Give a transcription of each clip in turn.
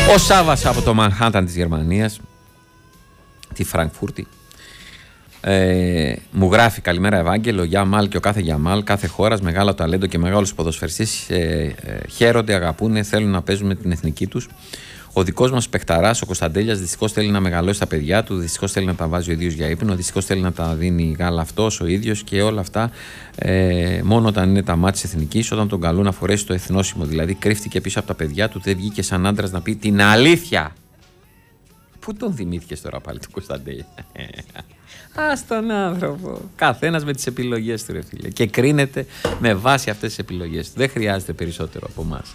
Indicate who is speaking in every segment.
Speaker 1: Ο Σάββας από το Μανχάταν της Γερμανίας, τη Φραγκφούρτη, μου γράφει: καλημέρα Ευάγγελο, Γιαμάλ και ο κάθε Γιαμάλ, κάθε χώρας, μεγάλο ταλέντο και μεγάλους ποδοσφαιριστές χαίρονται, αγαπούν, θέλουν να παίζουν με την εθνική τους. Ο δικός μας παιχταράς, ο Κωνσταντέλιας, δυστυχώς θέλει να μεγαλώσει τα παιδιά του, δυστυχώς θέλει να τα βάζει ο ίδιος για ύπνο, δυστυχώς θέλει να τα δίνει γάλα αυτός ο ίδιος και όλα αυτά μόνο όταν είναι τα μάτια της εθνικής, όταν τον καλούν να φορέσει το εθνόσημο. Δηλαδή κρύφτηκε πίσω από τα παιδιά του, δεν βγήκε σαν άντρας να πει την αλήθεια. Πού τον θυμήθηκες τώρα πάλι τον Κωνσταντέλια? Ας τον άνθρωπο. Καθένας με τις επιλογές του, ρε φίλε. Και κρίνεται με βάση αυτές τις επιλογές του. Δεν χρειάζεται περισσότερο από εμάς.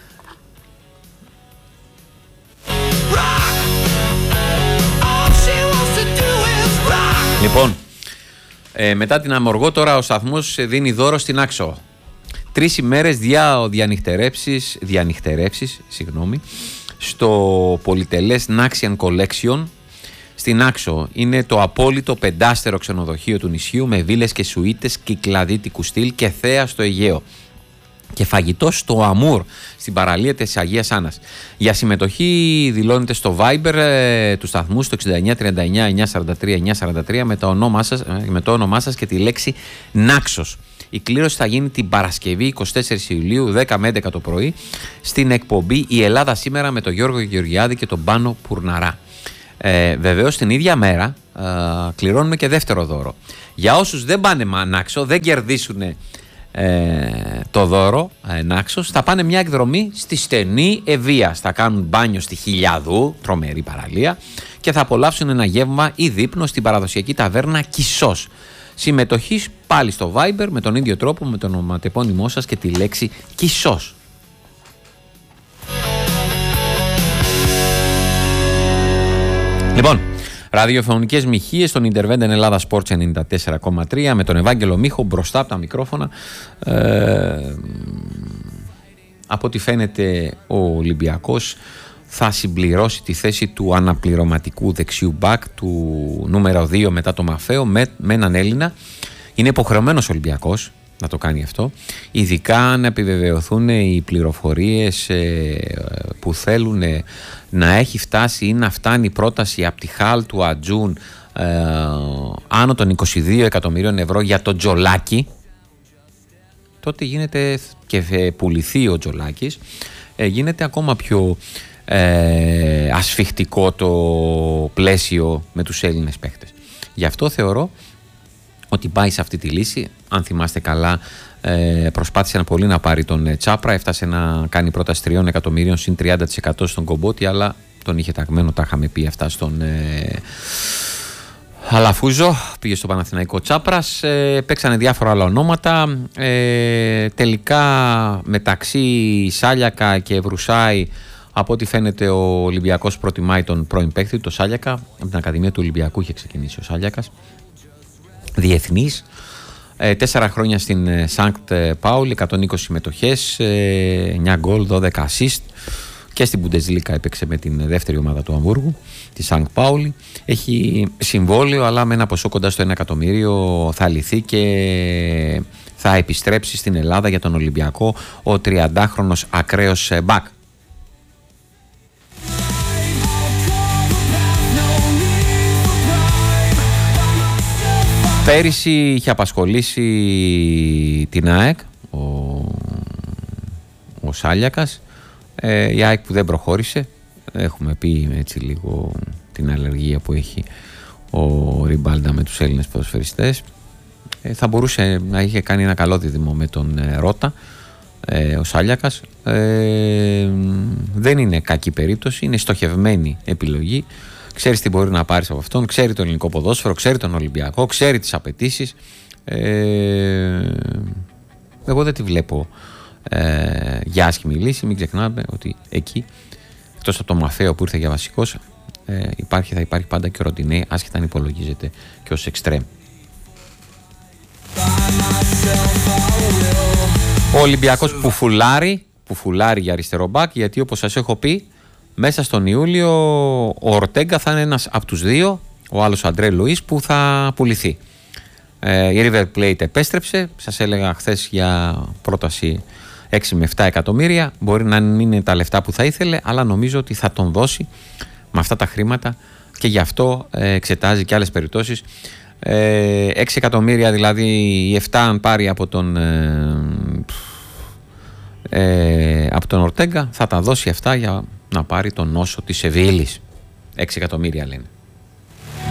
Speaker 1: Λοιπόν, μετά την Αμοργό τώρα ο σταθμός δίνει δώρο στην Άξο. 3 ημέρες διανυχτερεύσεις, στο πολυτελές Naxian Collection στην Άξο. Είναι το απόλυτο 5άστερο ξενοδοχείο του νησιού με βίλες και σουίτες κυκλαδίτικου στυλ και θέα στο Αιγαίο. Και φαγητό στο Αμούρ, στην παραλία της Αγίας Άννας. Για συμμετοχή δηλώνετε στο Viber του σταθμού στο 6939-943-943 με το όνομά σας και τη λέξη Νάξος. Η κλήρωση θα γίνει την Παρασκευή 24 Ιουλίου 10 με 11 το πρωί στην εκπομπή «Η Ελλάδα σήμερα» με τον Γιώργο Γεωργιάδη και τον Πάνο Πουρναρά. Βεβαίως την ίδια μέρα κληρώνουμε και δεύτερο δώρο. Για όσους δεν πάνε με Νάξο, δεν κερδίσουν το δώρο Νάξος, θα πάνε μια εκδρομή στη στενή Ευβοίας. Θα κάνουν μπάνιο στη Χιλιαδού, τρομερή παραλία, και θα απολαύσουν ένα γεύμα ή δείπνο στην παραδοσιακή ταβέρνα Κισός. Συμμετοχή πάλι στο Viber με τον ίδιο τρόπο, με το ονοματεπώνυμό σας και τη λέξη Κισός. Λοιπόν, ραδιοφωνικές μοιχείες στον Intervenden Ελλάδα Sports 94,3 με τον Ευάγγελο Μίχο μπροστά από τα μικρόφωνα. Από ό,τι φαίνεται ο Ολυμπιακός θα συμπληρώσει τη θέση του αναπληρωματικού δεξιού μπακ, του νούμερο 2 μετά το Μαφαίο, με έναν Έλληνα. Είναι υποχρεωμένος ο Ολυμπιακός να το κάνει αυτό, ειδικά αν επιβεβαιωθούν οι πληροφορίες που θέλουν να έχει φτάσει ή να φτάνει η πρόταση από τη Χάλ του Ατζούν άνω των 22 εκατομμυρίων ευρώ για το Τζολάκη. Τότε γίνεται, και πουληθεί ο Τζολάκης, γίνεται ακόμα πιο ασφιχτικό το πλαίσιο με τους Έλληνες παίχτες. Γι' αυτό θεωρώ ότι πάει σε αυτή τη λύση. Αν θυμάστε καλά, προσπάθησε πολύ να πάρει τον Τσάπρα, έφτασε να κάνει πρόταση 3 εκατομμυρίων συν 30% στον Κομπότη, αλλά τον είχε ταγμένο, τα είχαμε πει αυτά στον Αλαφούζο, πήγε στο Παναθηναϊκό Τσάπρας, παίξανε διάφορα άλλα ονόματα, τελικά μεταξύ Σάλιακα και Βρουσάη, από ό,τι φαίνεται ο Ολυμπιακός προτιμάει τον πρώην παίκτη, το Σάλιακα, από την Ακαδημία του Ολυμπιακού είχε ξεκινήσει ο Σάλιακας, διεθνής, 4 χρόνια στην Σανκτ Πάουλη, 120 συμμετοχές, 9 γκολ, 12 assist, και στην Bundesliga έπαιξε με την δεύτερη ομάδα του Αμβούργου, τη Σανκτ Πάουλη. Έχει συμβόλαιο, αλλά με ένα ποσό κοντά στο 1 εκατομμύριο θα λυθεί και θα επιστρέψει στην Ελλάδα για τον Ολυμπιακό ο 30χρονος ακραίος μπακ. Πέρυσι είχε απασχολήσει την ΑΕΚ ο Σάλιακας, η ΑΕΚ που δεν προχώρησε. Έχουμε πει έτσι λίγο την αλλεργία που έχει ο Ριμπάλντα με τους Έλληνες ποδοσφαιριστές. Θα μπορούσε να είχε κάνει ένα καλό δίδυμο με τον Ρώτα ο Σάλιακας. Δεν είναι κακή περίπτωση, είναι στοχευμένη επιλογή. Ξέρεις τι μπορεί να πάρεις από αυτόν, ξέρει το ελληνικό ποδόσφαιρο, ξέρει τον Ολυμπιακό, ξέρει τις απαιτήσεις. Εγώ δεν τη βλέπω για άσχημη λύση. Μην ξεχνάμε ότι εκεί, εκτός από το Μαφαίο που ήρθε για βασικός, θα υπάρχει πάντα και ο Ροντινέ, άσχετα αν υπολογίζεται και ως εξτρέμ. Ο Ολυμπιακός που φουλάρει για αριστερό μπακ, γιατί όπως σας έχω πει, μέσα στον Ιούλιο ο Ορτέγκα θα είναι ένας από τους δύο, ο άλλος ο Αντρέ Λουίς, που θα πουληθεί. Η River Plate επέστρεψε, σας έλεγα χθες για πρόταση 6 με 7 εκατομμύρια. Μπορεί να μην είναι τα λεφτά που θα ήθελε, αλλά νομίζω ότι θα τον δώσει με αυτά τα χρήματα και γι' αυτό εξετάζει και άλλες περιπτώσεις. 6 εκατομμύρια δηλαδή, οι 7 αν πάρει από τον Ορτέγκα, θα τα δώσει αυτά για να πάρει τον νόσο της Σεβίλης. 6 εκατομμύρια λένε.